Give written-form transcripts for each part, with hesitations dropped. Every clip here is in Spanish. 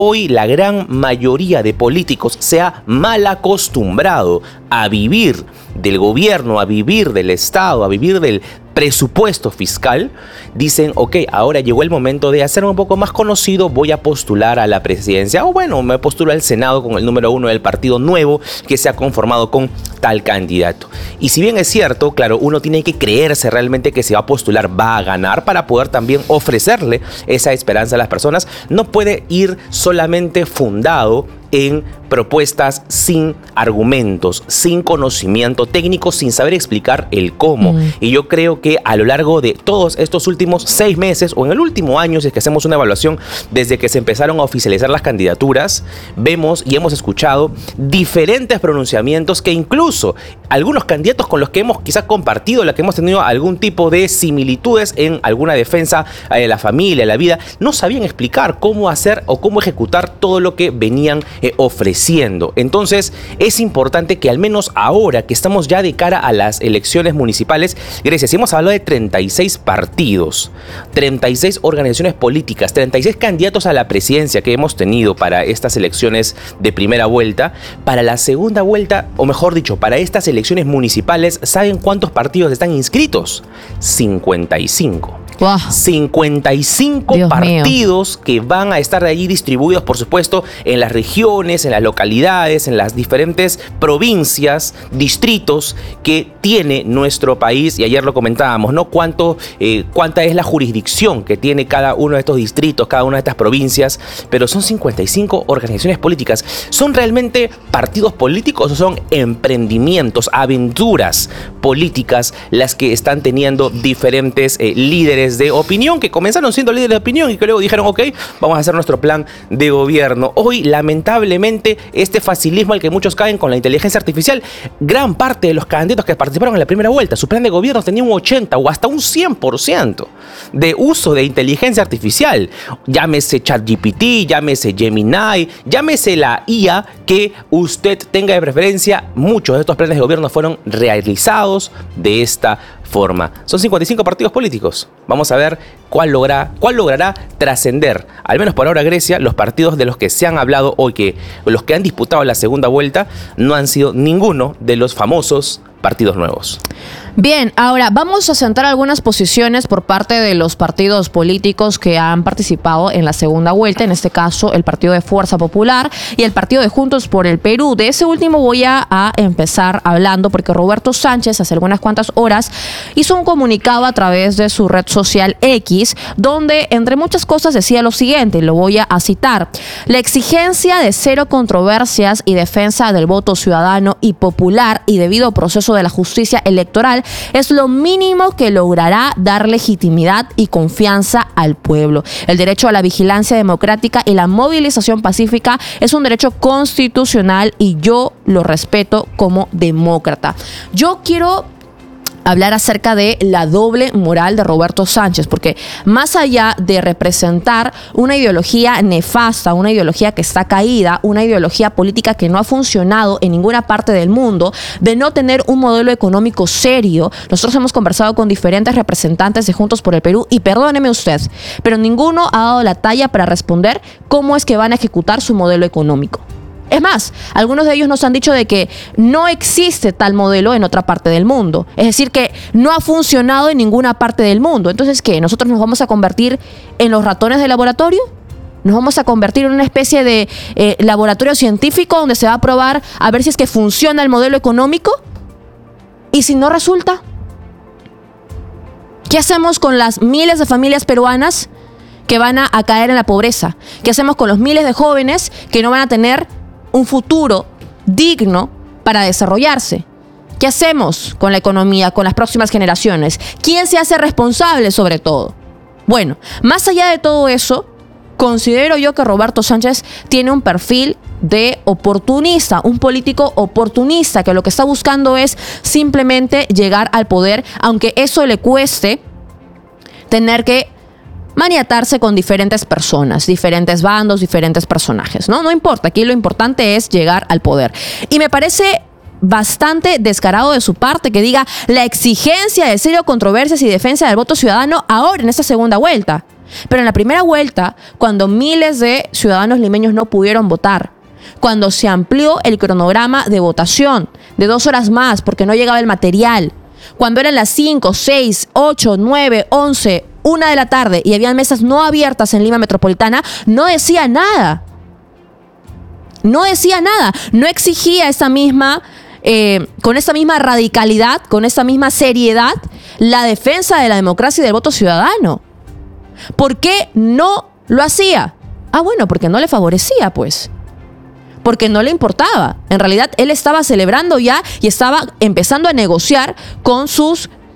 hoy la gran mayoría de políticos se ha mal acostumbrado a vivir del gobierno, a vivir del Estado, a vivir del presupuesto fiscal, dicen, ok, ahora llegó el momento de hacerme un poco más conocido, voy a postular a la presidencia, o bueno, me postulo al Senado con el número 1 del partido nuevo que se ha conformado con tal candidato. Y si bien es cierto, claro, uno tiene que creerse realmente que se va a postular, va a ganar, para poder también ofrecerle esa esperanza a las personas, no puede ir solamente fundado en propuestas sin argumentos, sin conocimiento técnico, sin saber explicar el cómo. Y yo creo que a lo largo de todos estos últimos 6 meses o en el último año, si es que hacemos una evaluación desde que se empezaron a oficializar las candidaturas, vemos y hemos escuchado diferentes pronunciamientos que incluso algunos candidatos con los que hemos quizás compartido, la que hemos tenido algún tipo de similitudes en alguna defensa de la familia, la vida, no sabían explicar cómo hacer o cómo ejecutar todo lo que venían ofreciendo. Entonces es importante que al menos ahora que estamos ya de cara a las elecciones municipales, Grecia, si hemos hablado de 36 partidos, 36 organizaciones políticas, 36 candidatos a la presidencia que hemos tenido para estas elecciones de primera vuelta, para la segunda vuelta, o mejor dicho, para estas elecciones municipales, ¿saben cuántos partidos están inscritos? 55. Wow. 55 Dios partidos mío. Que van a estar allí distribuidos, por supuesto, en las regiones, en las localidades, en las diferentes provincias, distritos que tiene nuestro país. Y ayer lo comentábamos, ¿no? Cuánta es la jurisdicción que tiene cada uno de estos distritos, cada una de estas provincias. Pero son 55 organizaciones políticas. ¿Son realmente partidos políticos o son emprendimientos, aventuras políticas las que están teniendo diferentes líderes de opinión, que comenzaron siendo líderes de opinión y que luego dijeron, ok, vamos a hacer nuestro plan de gobierno? Hoy, lamentablemente, este facilismo al que muchos caen con la inteligencia artificial, gran parte de los candidatos que participaron en la primera vuelta, su plan de gobierno tenía un 80 o hasta un 100% de uso de inteligencia artificial. Llámese ChatGPT, llámese Gemini, llámese la IA que usted tenga de preferencia. Muchos de estos planes de gobierno fueron realizados de esta forma. Son 55 partidos políticos. Vamos a ver cuál logrará trascender, al menos por ahora, Grecia. Los partidos de los que se han hablado hoy, que los que han disputado la segunda vuelta, no han sido ninguno de los famosos partidos nuevos. Bien, ahora vamos a centrar algunas posiciones por parte de los partidos políticos que han participado en la segunda vuelta, en este caso el Partido de Fuerza Popular y el Partido de Juntos por el Perú. De ese último voy a empezar hablando porque Roberto Sánchez hace algunas cuantas horas hizo un comunicado a través de su red social X, donde entre muchas cosas decía lo siguiente, lo voy a citar: la exigencia de cero controversias y defensa del voto ciudadano y popular y debido proceso de la justicia electoral es lo mínimo que logrará dar legitimidad y confianza al pueblo. El derecho a la vigilancia democrática y la movilización pacífica es un derecho constitucional y yo lo respeto como demócrata. Yo quiero hablar acerca de la doble moral de Roberto Sánchez, porque más allá de representar una ideología nefasta, una ideología que está caída, una ideología política que no ha funcionado en ninguna parte del mundo, de no tener un modelo económico serio, nosotros hemos conversado con diferentes representantes de Juntos por el Perú y perdóneme usted, pero ninguno ha dado la talla para responder cómo es que van a ejecutar su modelo económico. Es más, algunos de ellos nos han dicho de que no existe tal modelo en otra parte del mundo. Es decir, que no ha funcionado en ninguna parte del mundo. Entonces, ¿qué? ¿Nosotros nos vamos a convertir en los ratones de laboratorio? ¿Nos vamos a convertir en una especie de laboratorio científico donde se va a probar a ver si es que funciona el modelo económico? ¿Y si no resulta? ¿Qué hacemos con las miles de familias peruanas que van a caer en la pobreza? ¿Qué hacemos con los miles de jóvenes que no van a tener un futuro digno para desarrollarse? ¿Qué hacemos con la economía, con las próximas generaciones? ¿Quién se hace responsable sobre todo? Bueno, más allá de todo eso, considero yo que Roberto Sánchez tiene un perfil de oportunista, un político oportunista que lo que está buscando es simplemente llegar al poder, aunque eso le cueste tener que maniatarse con diferentes personas, diferentes bandos, diferentes personajes, ¿no? No importa, aquí lo importante es llegar al poder. Y me parece bastante descarado de su parte que diga la exigencia de cero controversias y defensa del voto ciudadano ahora en esta segunda vuelta. Pero en la primera vuelta, cuando miles de ciudadanos limeños no pudieron votar, cuando se amplió el cronograma de votación de 2 horas más porque no llegaba el material, cuando eran las 5, 6, 8, 9, 11, 1 de la tarde y habían mesas no abiertas en Lima Metropolitana, no decía nada. No decía nada. No exigía esa misma, con esa misma radicalidad, con esa misma seriedad, la defensa de la democracia y del voto ciudadano. ¿Por qué no lo hacía? Ah, bueno, porque no le favorecía, pues. Porque no le importaba. En realidad, él estaba celebrando ya y estaba empezando a negociar con su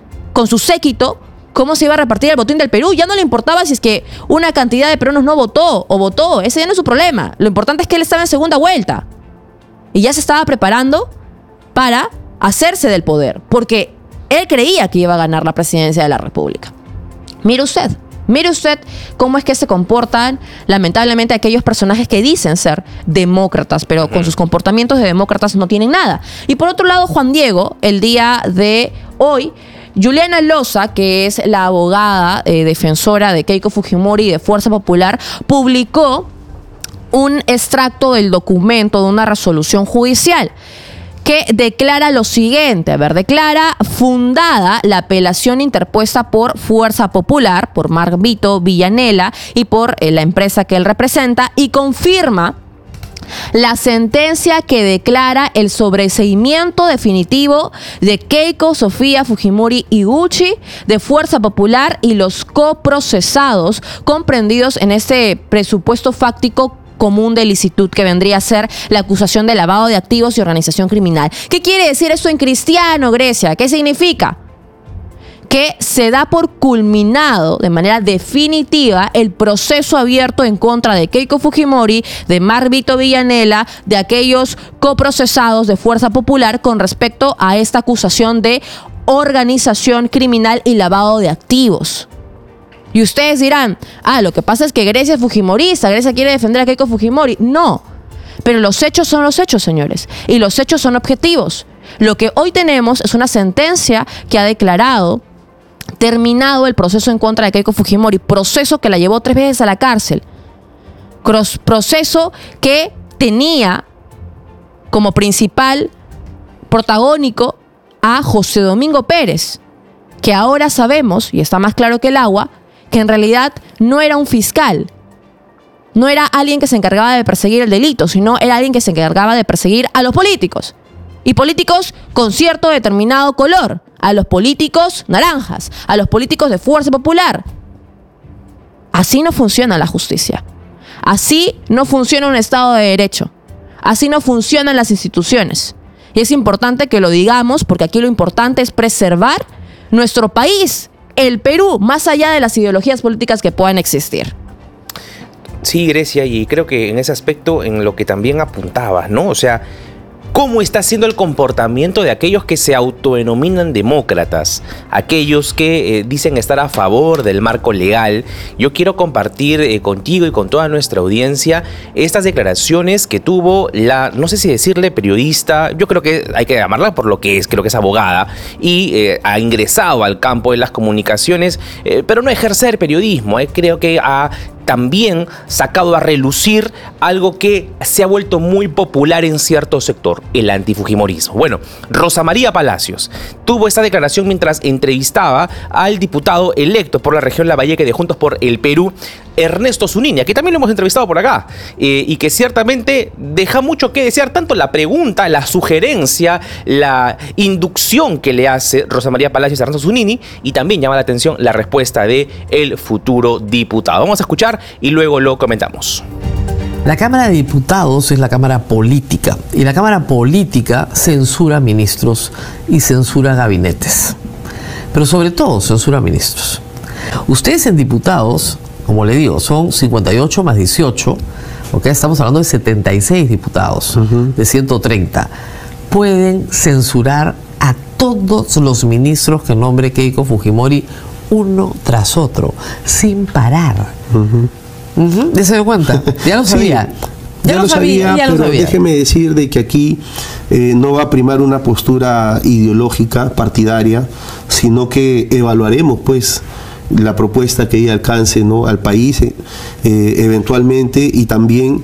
séquito cómo se iba a repartir el botín del Perú. Ya no le importaba si es que una cantidad de peruanos no votó o votó. Ese ya no es su problema. Lo importante es que él estaba en segunda vuelta. Y ya se estaba preparando para hacerse del poder. Porque él creía que iba a ganar la presidencia de la República. Mire usted cómo es que se comportan, lamentablemente, aquellos personajes que dicen ser demócratas, pero con sus comportamientos de demócratas no tienen nada. Y por otro lado, Juan Diego, el día de hoy, Juliana Loza, que es la abogada defensora de Keiko Fujimori y de Fuerza Popular, publicó un extracto del documento de una resolución judicial que declara lo siguiente, declara fundada la apelación interpuesta por Fuerza Popular, por Marvito Villanela y por la empresa que él representa, y confirma la sentencia que declara el sobreseimiento definitivo de Keiko Sofía Fujimori Iguchi, de Fuerza Popular y los coprocesados comprendidos en este presupuesto fáctico común de licitud que vendría a ser la acusación de lavado de activos y organización criminal. ¿Qué quiere decir esto en cristiano, Grecia? ¿Qué significa? Que se da por culminado de manera definitiva el proceso abierto en contra de Keiko Fujimori, de Marvito Villanela, de aquellos coprocesados de Fuerza Popular con respecto a esta acusación de organización criminal y lavado de activos. Y ustedes dirán, lo que pasa es que Grecia es fujimorista, Grecia quiere defender a Keiko Fujimori. No, pero los hechos son los hechos, señores, y los hechos son objetivos. Lo que hoy tenemos es una sentencia que ha declarado terminado el proceso en contra de Keiko Fujimori, proceso que la llevó 3 veces a la cárcel, proceso que tenía como principal protagónico a José Domingo Pérez, que ahora sabemos, y está más claro que el agua, que en realidad no era un fiscal, no era alguien que se encargaba de perseguir el delito, sino era alguien que se encargaba de perseguir a los políticos. Y políticos con cierto determinado color, a los políticos naranjas, a los políticos de Fuerza Popular. Así no funciona la justicia. Así no funciona un Estado de Derecho. Así no funcionan las instituciones. Y es importante que lo digamos, porque aquí lo importante es preservar nuestro país, el Perú, más allá de las ideologías políticas que puedan existir. Sí, Grecia, y creo que en ese aspecto, en lo que también apuntabas, ¿no? O sea, ¿cómo está siendo el comportamiento de aquellos que se autodenominan demócratas? Aquellos que dicen estar a favor del marco legal. Yo quiero compartir contigo y con toda nuestra audiencia estas declaraciones que tuvo la, no sé si decirle periodista, yo creo que hay que llamarla por lo que es, creo que es abogada, y ha ingresado al campo de las comunicaciones, pero no ejercer periodismo, creo que ha también sacado a relucir algo que se ha vuelto muy popular en cierto sector, el antifujimorismo. Bueno, Rosa María Palacios tuvo esta declaración mientras entrevistaba al diputado electo por la región Lambayeque de Juntos por el Perú, Ernesto Zunini, que también lo hemos entrevistado por acá, y que ciertamente deja mucho que desear, tanto la pregunta, la sugerencia, la inducción que le hace Rosa María Palacios a Ernesto Zunini, y también llama la atención la respuesta de el futuro diputado. Vamos a escuchar y luego lo comentamos. La Cámara de Diputados es la Cámara política, y la Cámara política censura ministros y censura gabinetes, pero sobre todo censura ministros. Ustedes en diputados, como le digo, son 58 más 18, ¿ok? Estamos hablando de 76 diputados, de 130. Pueden censurar a todos los ministros que nombre Keiko Fujimori uno tras otro, sin parar. ¿Ya se dio cuenta? Ya lo sabía. Sí, ya lo sabía, pero déjeme decir de que aquí no va a primar una postura ideológica, partidaria, sino que evaluaremos, pues, la propuesta que ella alcance, ¿no?, al país eventualmente, y también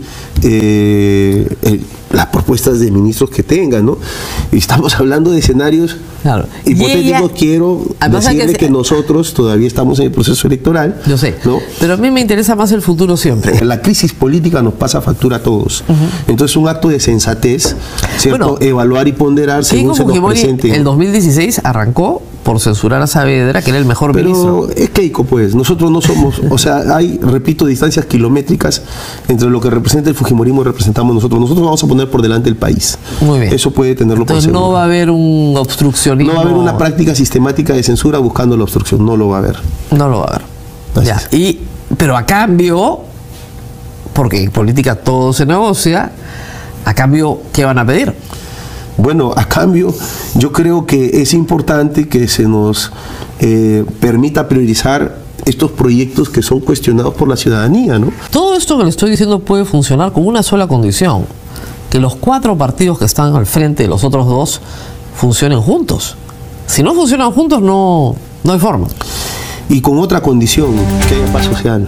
las propuestas de ministros que tengan, ¿no? Y estamos hablando de escenarios hipotéticos. Quiero decirle que nosotros todavía estamos en el proceso electoral. Yo sé, ¿no? Pero a mí me interesa más el futuro siempre. La crisis política nos pasa factura a todos. Entonces, un acto de sensatez, ¿cierto? Bueno, evaluar y ponderar según se nos presente. El 2016 arrancó por censurar a Saavedra, que era el mejor ministro. Pero es Keiko, pues. Nosotros no somos, o sea, hay, repito, distancias kilométricas entre lo que representa el fujimorismo y representamos nosotros. Nosotros vamos a poner por delante el país. Muy bien. Eso puede tenerlo por seguro. No va a haber un obstruccionismo. No va a haber una práctica sistemática de censura buscando la obstrucción. No lo va a haber. No lo va a haber. Ya. Pero a cambio, porque en política todo se negocia, a cambio, ¿qué van a pedir? Bueno, a cambio, yo creo que es importante que se nos permita priorizar estos proyectos que son cuestionados por la ciudadanía, ¿no? Todo esto que le estoy diciendo puede funcionar con una sola condición: que los 4 partidos que están al frente de los otros 2 funcionen juntos. Si no funcionan juntos, no hay forma. Y con otra condición, que haya paz social.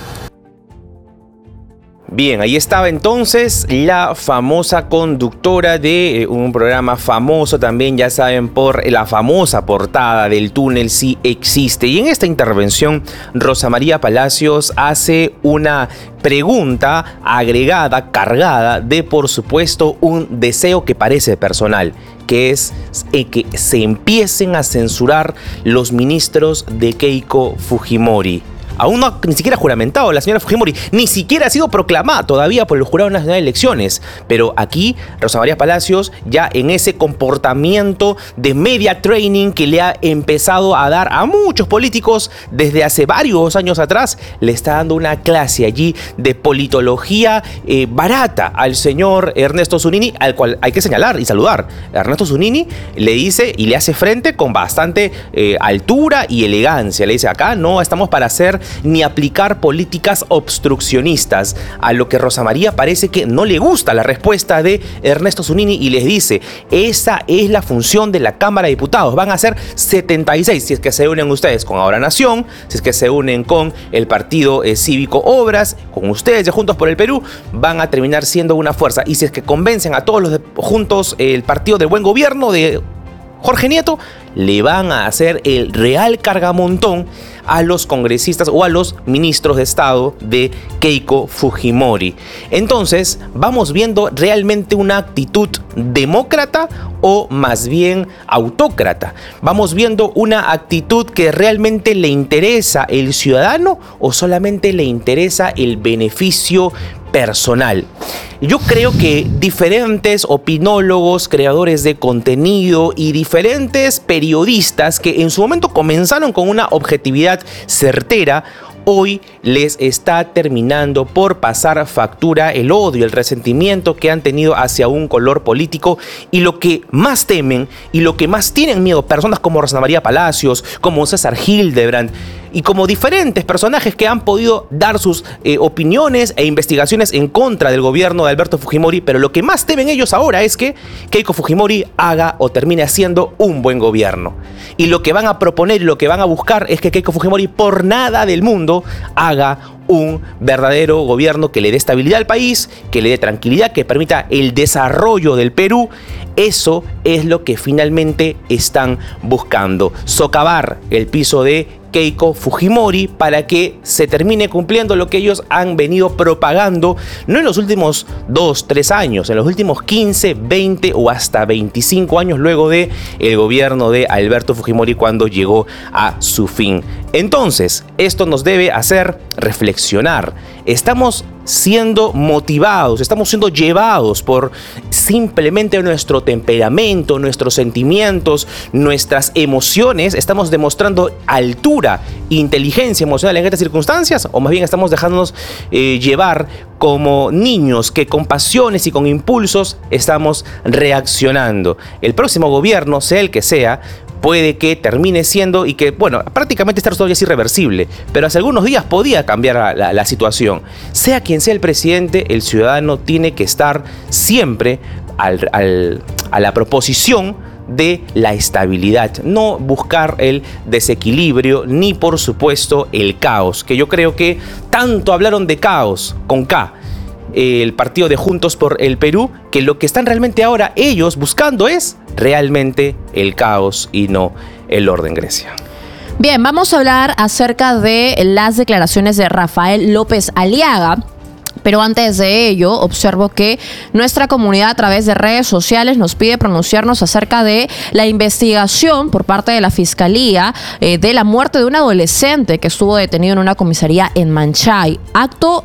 Bien, ahí estaba entonces la famosa conductora de un programa famoso también, ya saben, por la famosa portada del túnel Sí Existe. Y en esta intervención, Rosa María Palacios hace una pregunta agregada, cargada de, por supuesto, un deseo que parece personal, que es que se empiecen a censurar los ministros de Keiko Fujimori. Aún no ni siquiera ha juramentado la señora Fujimori, ni siquiera ha sido proclamada todavía por el Jurado Nacional de Elecciones. Pero aquí, Rosa María Palacios, ya en ese comportamiento de media training que le ha empezado a dar a muchos políticos desde hace varios años atrás, le está dando una clase allí de politología barata al señor Ernesto Zunini, al cual hay que señalar y saludar. Ernesto Zunini le dice y le hace frente con bastante altura y elegancia. Le dice: acá no estamos para hacer ni aplicar políticas obstruccionistas. A lo que Rosa María parece que no le gusta la respuesta de Ernesto Zunini y les dice: esa es la función de la Cámara de Diputados. Van a ser 76 si es que se unen ustedes con Ahora Nación, si es que se unen con el Partido Cívico Obras, con ustedes de Juntos por el Perú, van a terminar siendo una fuerza. Y si es que convencen a todos los juntos, el Partido del Buen Gobierno de Jorge Nieto, le van a hacer el real cargamontón a los congresistas o a los ministros de Estado de Keiko Fujimori. Entonces, ¿vamos viendo realmente una actitud demócrata o más bien autócrata? ¿Vamos viendo una actitud que realmente le interesa el ciudadano o solamente le interesa el beneficio personal? Yo creo que diferentes opinólogos, creadores de contenido y diferentes periodistas que en su momento comenzaron con una objetividad certera, hoy les está terminando por pasar factura el odio, el resentimiento que han tenido hacia un color político. Y lo que más temen y lo que más tienen miedo personas como Rosa María Palacios, como César Hildebrand y como diferentes personajes que han podido dar sus opiniones e investigaciones en contra del gobierno de Alberto Fujimori, pero lo que más temen ellos ahora es que Keiko Fujimori haga o termine haciendo un buen gobierno. Y lo que van a proponer y lo que van a buscar es que Keiko Fujimori por nada del mundo haga un verdadero gobierno que le dé estabilidad al país, que le dé tranquilidad, que permita el desarrollo del Perú. Eso es lo que finalmente están buscando: socavar el piso de Keiko Fujimori para que se termine cumpliendo lo que ellos han venido propagando, no en los últimos 2, 3 años, en los últimos 15, 20 o hasta 25 años luego de el gobierno de Alberto Fujimori, cuando llegó a su fin. Entonces, esto nos debe hacer reflexionar. Estamos siendo motivados, estamos siendo llevados por simplemente nuestro temperamento, nuestros sentimientos, nuestras emociones. Estamos demostrando altura, inteligencia emocional en estas circunstancias, o más bien estamos dejándonos llevar como niños que con pasiones y con impulsos estamos reaccionando. El próximo gobierno, sea el que sea, puede que termine siendo, y que, bueno, prácticamente esta historia es irreversible, pero hace algunos días podía cambiar la situación. Sea quien sea el presidente, el ciudadano tiene que estar siempre a la proposición de la estabilidad, no buscar el desequilibrio ni por supuesto el caos, que yo creo que tanto hablaron de caos con K el partido de Juntos por el Perú, que lo que están realmente ahora ellos buscando es realmente el caos y no el orden, Grecia. Bien, vamos a hablar acerca de las declaraciones de Rafael López Aliaga. Pero antes de ello, observo que nuestra comunidad a través de redes sociales nos pide pronunciarnos acerca de la investigación por parte de la Fiscalía de la muerte de un adolescente que estuvo detenido en una comisaría en Manchay. Acto